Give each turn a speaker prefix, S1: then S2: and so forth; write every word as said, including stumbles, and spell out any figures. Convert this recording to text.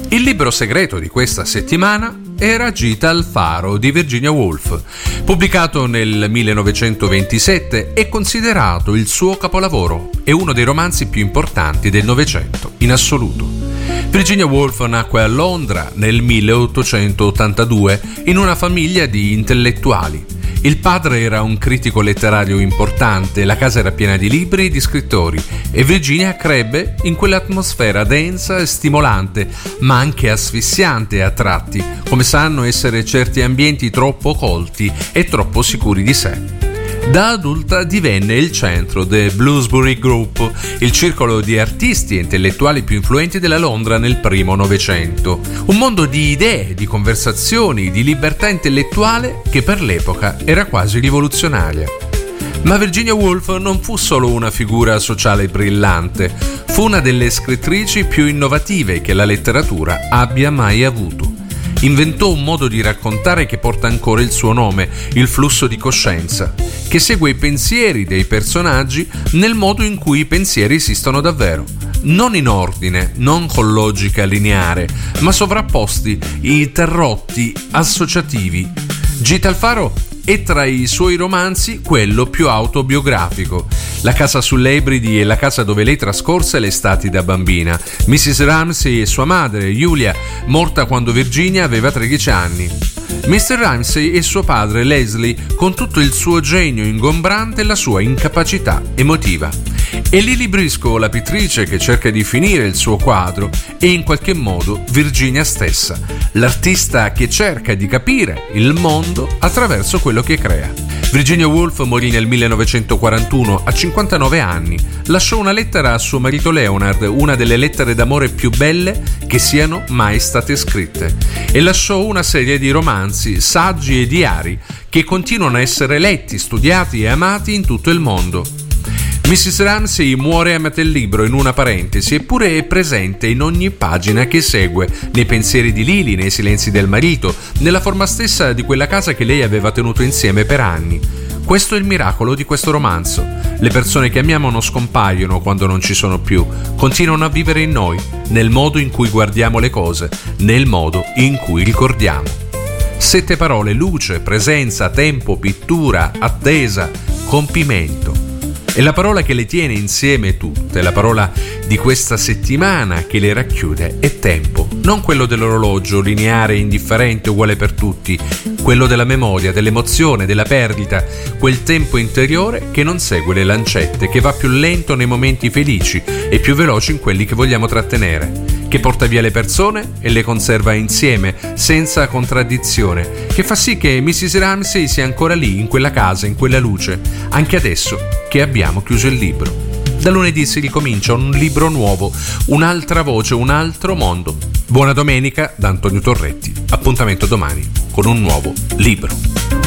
S1: Il libro segreto di questa settimana era Gita al faro di Virginia Woolf, pubblicato nel millenovecentoventisette e considerato il suo capolavoro e uno dei romanzi più importanti del Novecento in assoluto. Virginia Woolf nacque a Londra nel milleottocentottantadue in una famiglia di intellettuali. Il padre era un critico letterario importante, la casa era piena di libri e di scrittori e Virginia crebbe in quell'atmosfera densa e stimolante, ma anche asfissiante a tratti, come sanno essere certi ambienti troppo colti e troppo sicuri di sé. Da adulta divenne il centro del Bloomsbury Group, il circolo di artisti e intellettuali più influenti della Londra nel primo Novecento. Un mondo di idee, di conversazioni, di libertà intellettuale che per l'epoca era quasi rivoluzionaria. Ma Virginia Woolf non fu solo una figura sociale brillante, fu una delle scrittrici più innovative che la letteratura abbia mai avuto. Inventò un modo di raccontare che porta ancora il suo nome, il flusso di coscienza, che segue i pensieri dei personaggi nel modo in cui i pensieri esistono davvero, non in ordine, non con logica lineare, ma sovrapposti, interrotti, associativi. Gita al faro è tra i suoi romanzi quello più autobiografico. La casa sulle Ebridi è la casa dove lei trascorse le estati da bambina. missus Ramsay e sua madre, Julia, morta quando Virginia aveva tredici anni. mister Ramsay e suo padre, Leslie, con tutto il suo genio ingombrante e la sua incapacità emotiva. E Lily Briscoe, la pittrice che cerca di finire il suo quadro, e in qualche modo Virginia stessa, l'artista che cerca di capire il mondo attraverso quello che crea. Virginia Woolf morì nel millenovecentoquarantuno a cinquantanove anni. Lasciò una lettera a suo marito Leonard, una delle lettere d'amore più belle che siano mai state scritte, e lasciò una serie di romanzi, saggi e diari che continuano a essere letti, studiati e amati in tutto il mondo. missus Ramsay muore a metà libro in una parentesi, eppure è presente in ogni pagina che segue, nei pensieri di Lily, nei silenzi del marito, nella forma stessa di quella casa che lei aveva tenuto insieme per anni. Questo è il miracolo di questo romanzo. Le persone che amiamo non scompaiono quando non ci sono più, continuano a vivere in noi, nel modo in cui guardiamo le cose, nel modo in cui ricordiamo. Sette parole: luce, presenza, tempo, pittura, attesa, compimento. È la parola che le tiene insieme tutte, la parola di questa settimana che le racchiude è tempo, non quello dell'orologio lineare e indifferente uguale per tutti, quello della memoria, dell'emozione, della perdita, quel tempo interiore che non segue le lancette, che va più lento nei momenti felici e più veloce in quelli che vogliamo trattenere, che porta via le persone e le conserva insieme, senza contraddizione, che fa sì che missus Ramsay sia ancora lì, in quella casa, in quella luce, anche adesso che abbiamo chiuso il libro. Da lunedì si ricomincia un libro nuovo, un'altra voce, un altro mondo. Buona domenica da Antonio Torretti. Appuntamento domani con un nuovo libro.